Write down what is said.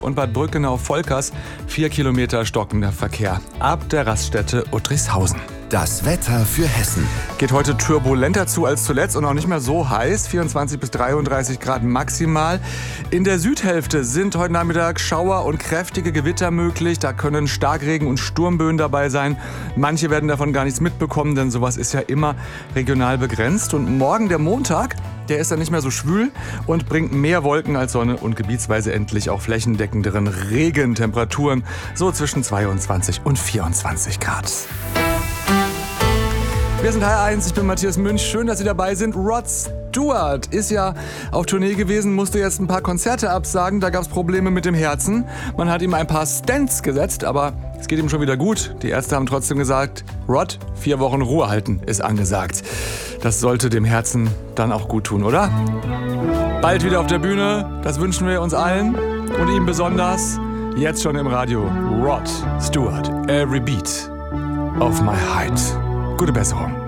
Und Bad Brückenau-Volkers 4 Kilometer stockender Verkehr ab der Raststätte Uttrichshausen. Das Wetter für Hessen. Geht heute turbulenter zu als zuletzt und auch nicht mehr so heiß. 24 bis 33 Grad maximal. In der Südhälfte sind heute Nachmittag Schauer und kräftige Gewitter möglich. Da können Starkregen und Sturmböen dabei sein. Manche werden davon gar nichts mitbekommen, denn sowas ist ja immer regional begrenzt. Und morgen, der Montag, der ist dann nicht mehr so schwül und bringt mehr Wolken als Sonne und gebietsweise endlich auch flächendeckenderen Regen. Temperaturen so zwischen 22 und 24 Grad. Wir sind HR1, ich bin Matthias Münch. Schön, dass Sie dabei sind. Rod Stewart ist ja auf Tournee gewesen, musste jetzt ein paar Konzerte absagen. Da gab es Probleme mit dem Herzen. Man hat ihm ein paar Stents gesetzt, aber es geht ihm schon wieder gut. Die Ärzte haben trotzdem gesagt, Rod, 4 Wochen Ruhe halten ist angesagt. Das sollte dem Herzen dann auch gut tun, oder? Bald wieder auf der Bühne, das wünschen wir uns allen und ihm besonders. Jetzt schon im Radio, Rod Stewart, Every Beat of My Heart. Gute Besserung.